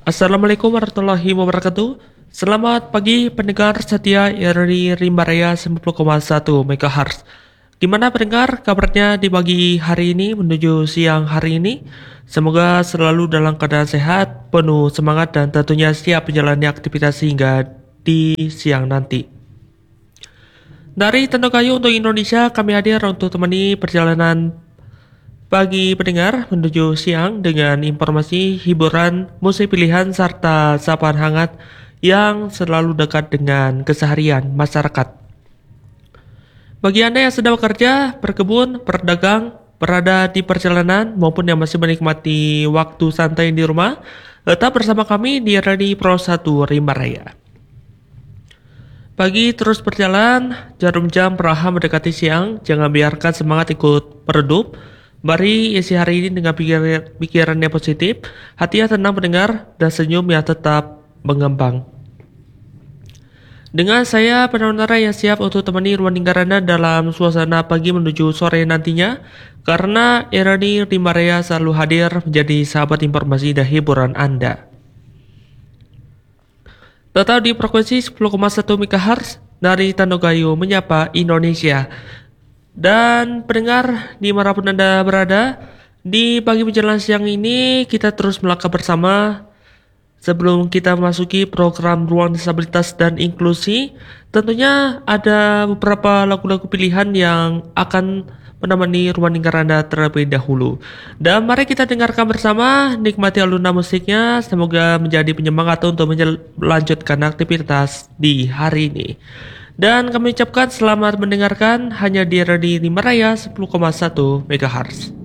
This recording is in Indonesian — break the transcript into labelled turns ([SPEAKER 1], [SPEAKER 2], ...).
[SPEAKER 1] Assalamualaikum warahmatullahi wabarakatuh. Selamat pagi pendengar setia RRI Rimba Raya 90,1 MHz. Gimana pendengar kabarnya di pagi hari ini menuju siang hari ini? Semoga selalu dalam keadaan sehat, penuh semangat dan tentunya siap menjalani aktivitas hingga di siang nanti. Dari Tendo Kayu untuk Indonesia, kami hadir untuk temani perjalanan pagi pendengar menuju siang dengan informasi, hiburan, musik pilihan, serta sapaan hangat yang selalu dekat dengan keseharian masyarakat. Bagi Anda yang sedang bekerja, berkebun, berdagang, berada di perjalanan, maupun yang masih menikmati waktu santai di rumah, tetap bersama kami di Radio Pro 1 Rimba Raya. Pagi terus berjalan, jarum jam perlahan mendekati siang, jangan biarkan semangat ikut meredup. Mari isi hari ini dengan pikiran yang positif, hati yang tenang mendengar, dan senyum yang tetap mengembang. Dengan saya pendengar yang siap untuk temani ruang lingkaran dalam suasana pagi menuju sore nantinya, karena RRI Rimba Raya selalu hadir menjadi sahabat informasi dan hiburan Anda. Tetap di frekuensi 10,1 MHz dari Tandogayu menyapa Indonesia. Dan pendengar dimanapun Anda berada, di pagi menjelang siang ini kita terus melangkah bersama. Sebelum kita memasuki program Ruang Disabilitas dan Inklusi, tentunya ada beberapa lagu-lagu pilihan yang akan menemani ruang lingkar Anda terlebih dahulu. Dan mari kita dengarkan bersama, nikmati alunan musiknya, semoga menjadi penyemangat untuk melanjutkan aktivitas di hari ini. Dan kami ucapkan selamat mendengarkan hanya di Radio Rimba Raya 10,1 MHz.